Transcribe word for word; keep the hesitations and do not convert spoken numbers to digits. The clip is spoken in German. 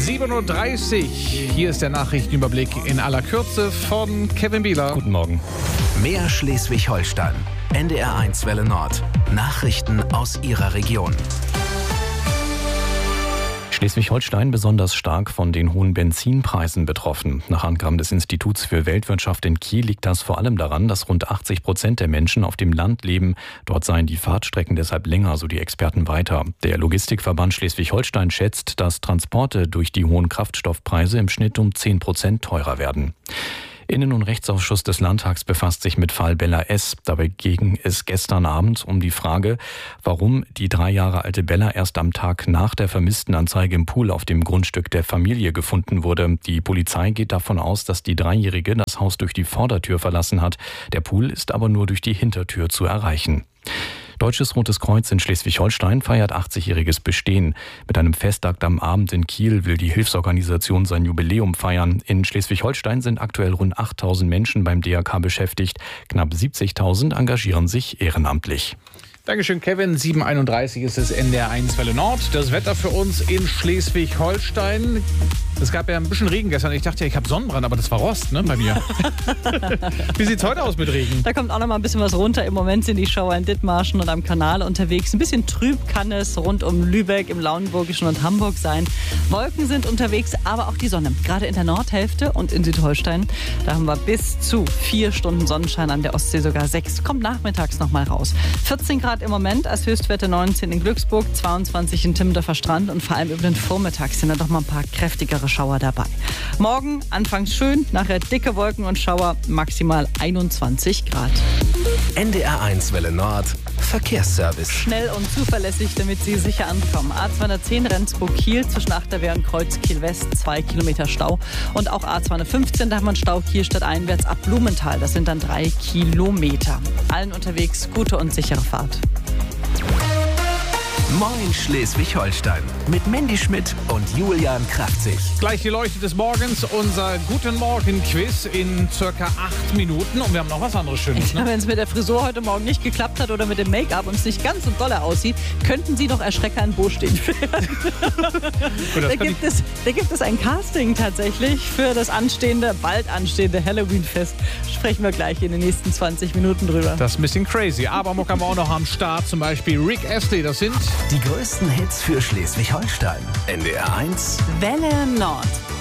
sieben Uhr dreißig. Hier ist der Nachrichtenüberblick in aller Kürze von Kevin Bieler. Guten Morgen. Mehr Schleswig-Holstein. N D R eins Welle Nord. Nachrichten aus Ihrer Region. Schleswig-Holstein besonders stark von den hohen Benzinpreisen betroffen. Nach Angaben des Instituts für Weltwirtschaft in Kiel liegt das vor allem daran, dass rund achtzig Prozent der Menschen auf dem Land leben. Dort seien die Fahrtstrecken deshalb länger, so die Experten weiter. Der Logistikverband Schleswig-Holstein schätzt, dass Transporte durch die hohen Kraftstoffpreise im Schnitt um zehn Prozent teurer werden. Innen- und Rechtsausschuss des Landtags befasst sich mit Fall Bella S. Dabei ging es gestern Abend um die Frage, warum die drei Jahre alte Bella erst am Tag nach der Vermisstenanzeige im Pool auf dem Grundstück der Familie gefunden wurde. Die Polizei geht davon aus, dass die Dreijährige das Haus durch die Vordertür verlassen hat. Der Pool ist aber nur durch die Hintertür zu erreichen. Deutsches Rotes Kreuz in Schleswig-Holstein feiert achtzigjähriges Bestehen. Mit einem Festakt am Abend in Kiel will die Hilfsorganisation sein Jubiläum feiern. In Schleswig-Holstein sind aktuell rund achttausend Menschen beim D R K beschäftigt. Knapp siebzigtausend engagieren sich ehrenamtlich. Dankeschön, Kevin. sieben Uhr einunddreißig ist es N D R eins Welle Nord. Das Wetter für uns in Schleswig-Holstein. Es gab ja ein bisschen Regen gestern. Ich dachte ja, ich habe Sonnenbrand, aber das war Rost, ne, bei mir. Wie sieht's heute aus mit Regen? Da kommt auch noch mal ein bisschen was runter. Im Moment sind die Schauer in Dithmarschen und am Kanal unterwegs. Ein bisschen trüb kann es rund um Lübeck, im Lauenburgischen und Hamburg sein. Wolken sind unterwegs, aber auch die Sonne. Gerade in der Nordhälfte und in Südholstein. Da haben wir bis zu vier Stunden Sonnenschein, an der Ostsee sogar sechs. Kommt nachmittags noch mal raus. vierzehn Grad im Moment, als Höchstwerte neunzehn in Glücksburg, zweiundzwanzig in Timmendorfer Strand und vor allem über den Vormittag sind da doch mal ein paar kräftigere Schauer dabei. Morgen anfangs schön, nachher dicke Wolken und Schauer, maximal einundzwanzig Grad. N D R eins Welle Nord. Verkehrsservice. Schnell und zuverlässig, damit Sie sicher ankommen. A zweihundertzehn Rendsburg-Kiel zwischen Achterwehr und Kreuz Kiel-West, zwei Kilometer Stau. Und auch A zweihundertfünfzehn, da haben wir einen Stau Kiel stadteinwärts ab Blumenthal. Das sind dann drei Kilometer. Allen unterwegs gute und sichere Fahrt. Moin Schleswig-Holstein. Mit Mandy Schmidt und Julian Kraftzig. Gleich die Leuchte des Morgens, unser Guten Morgen-Quiz in circa acht Minuten. Und wir haben noch was anderes Schönes. Ne? Wenn es mit der Frisur heute Morgen nicht geklappt hat oder mit dem Make-up und es nicht ganz so dolle aussieht, könnten Sie doch Erschrecker in Bo stehen. Gut, da, gibt es, da gibt es ein Casting tatsächlich für das anstehende, bald anstehende Halloween-Fest. Sprechen wir gleich in den nächsten zwanzig Minuten drüber. Das ist ein bisschen crazy. Aber Muck haben wir auch noch am Start. Zum Beispiel Rick Astley. Das sind Die größten Hits für Schleswig-Holstein. N D R eins Welle Nord.